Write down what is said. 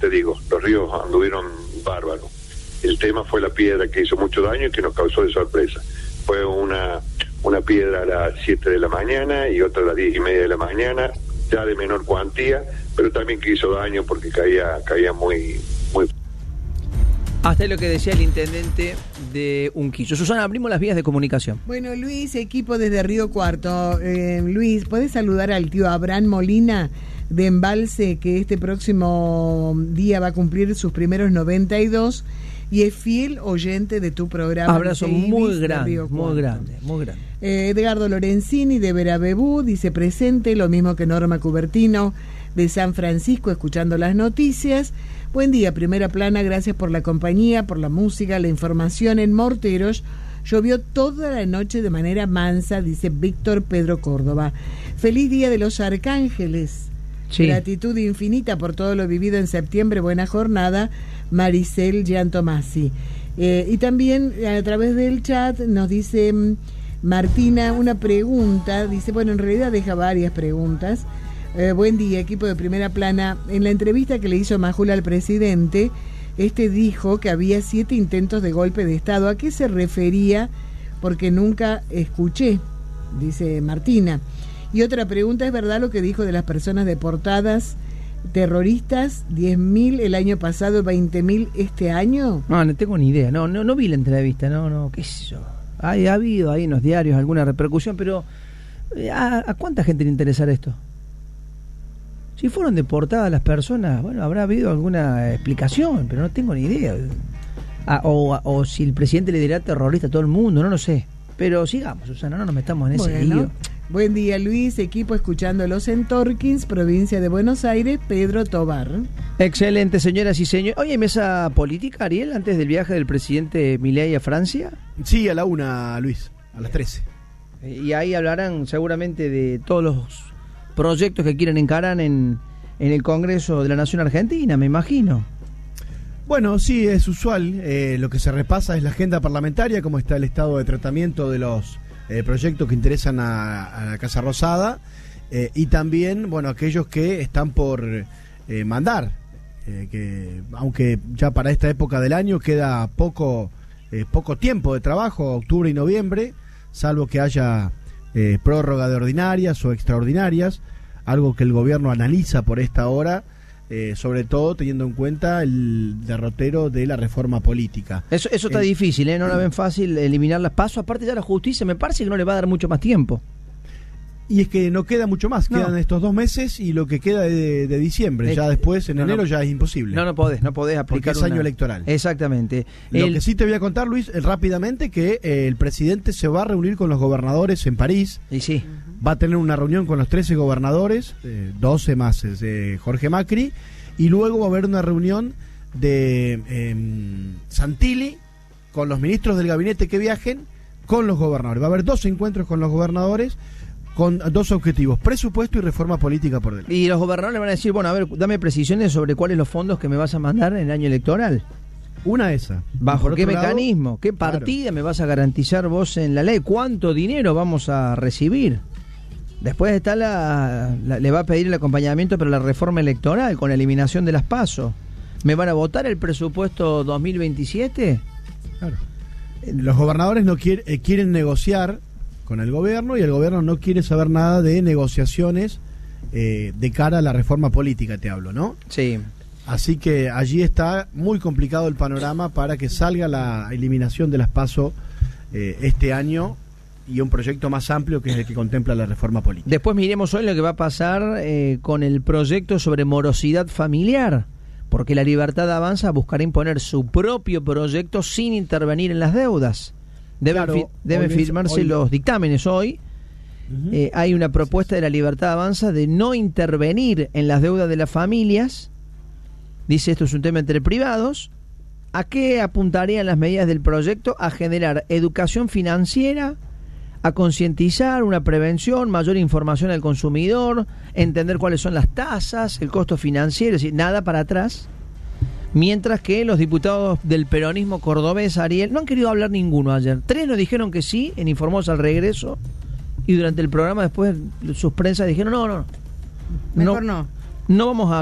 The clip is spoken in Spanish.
te digo, los ríos anduvieron bárbaros. El tema fue la piedra que hizo mucho daño y que nos causó de sorpresa. Fue una piedra a las 7 de la mañana y otra a las 10:30 de la mañana, ya de menor cuantía, pero también que hizo daño porque caía muy. Hasta lo que decía el intendente de Unquillo. Susana, abrimos las vías de comunicación. Bueno, Luis, equipo desde Río Cuarto. Luis, ¿podés saludar al tío Abraham Molina de Embalse, que este próximo día va a cumplir sus primeros 92 y es fiel oyente de tu programa? Abrazo muy grande, muy grande, muy grande. Edgardo Lorenzini de Verabebú dice presente, lo mismo que Norma Cubertino de San Francisco, escuchando las noticias. Buen día, Primera Plana, gracias por la compañía, por la música, la información. En Morteros llovió toda la noche de manera mansa, dice Víctor Pedro Córdoba. Feliz Día de los Arcángeles. Sí. Gratitud infinita por todo lo vivido en septiembre. Buena jornada, Maricel Giantomasi. Y también a través del chat nos dice Martina una pregunta. Dice, bueno, en realidad deja varias preguntas. Buen día, equipo de Primera Plana. En la entrevista que le hizo Majula al presidente, dijo que había 7 intentos de golpe de Estado. ¿A qué se refería? Porque nunca escuché, dice Martina. Y otra pregunta, ¿es verdad lo que dijo de las personas deportadas terroristas? 10.000 el año pasado, 20.000 este año. No tengo ni idea. No vi la entrevista. Qué sé yo. Ha habido ahí en los diarios alguna repercusión, pero ¿a cuánta gente le interesará esto? Si fueron deportadas las personas, bueno, habrá habido alguna explicación, pero no tengo ni idea. O si el presidente le dirá terrorista a todo el mundo, no lo sé. Pero sigamos, Susana, no nos metamos en ese lío. Buen día, Luis, equipo escuchándolos en Torkins, provincia de Buenos Aires, Pedro Tobar. Excelente, señoras y señores. Oye, ¿hay mesa política, Ariel, antes del viaje del presidente Milei a Francia? Sí, a la 1, Luis, a las 13. Y ahí hablarán seguramente de todos los proyectos que quieren encarar en el Congreso de la Nación Argentina, me imagino. Bueno, sí, es usual. Lo que se repasa es la agenda parlamentaria, cómo está el estado de tratamiento de los proyectos que interesan a la Casa Rosada, y también, bueno, aquellos que están por mandar, que aunque ya para esta época del año queda poco tiempo de trabajo, octubre y noviembre, salvo que haya prórroga de ordinarias o extraordinarias, algo que el gobierno analiza por esta hora, sobre todo teniendo en cuenta el derrotero de la reforma política. Eso está difícil, no la ven fácil eliminar las pasos. Aparte ya la justicia me parece que no le va a dar mucho más tiempo. Y es que no queda mucho más, quedan estos 2 meses y lo que queda de diciembre, ya después en enero ya es imposible. No podés aplicar porque es año electoral. Exactamente. Lo que sí te voy a contar, Luis, rápidamente, que el presidente se va a reunir con los gobernadores en París. Y sí. Va a tener una reunión con los 13 gobernadores, 12 más Jorge Macri, y luego va a haber una reunión de Santilli con los ministros del gabinete que viajen con los gobernadores. Va a haber 2 encuentros con los gobernadores, con 2 objetivos: presupuesto y reforma política por delante. Y los gobernadores le van a decir, bueno, a ver, dame precisiones sobre cuáles los fondos que me vas a mandar en el año electoral. Una esa. ¿Bajo qué mecanismo? ¿Qué partida me vas a garantizar vos en la ley? ¿Cuánto dinero vamos a recibir? Después está le va a pedir el acompañamiento para la reforma electoral con la eliminación de las PASO. ¿Me van a votar el presupuesto 2027? Claro. Los gobernadores no quieren negociar con el gobierno, y el gobierno no quiere saber nada de negociaciones de cara a la reforma política, te hablo, ¿no? Sí. Así que allí está muy complicado el panorama para que salga la eliminación de las PASO este año, y un proyecto más amplio que es el que contempla la reforma política. Después miremos hoy lo que va a pasar con el proyecto sobre morosidad familiar, porque La Libertad Avanza buscará imponer su propio proyecto sin intervenir en las deudas. Deben firmarse los dictámenes hoy. Uh-huh. Hay una propuesta de La Libertad Avanza de no intervenir en las deudas de las familias. Dice, esto es un tema entre privados. ¿A qué apuntarían las medidas del proyecto? A generar educación financiera, a concientizar, una prevención, mayor información al consumidor, entender cuáles son las tasas, el costo financiero, es decir, nada para atrás. Mientras que los diputados del peronismo cordobés, Ariel, no han querido hablar ninguno ayer. 3 nos dijeron que sí, en Informós al regreso, y durante el programa después sus prensas dijeron no mejor no vamos a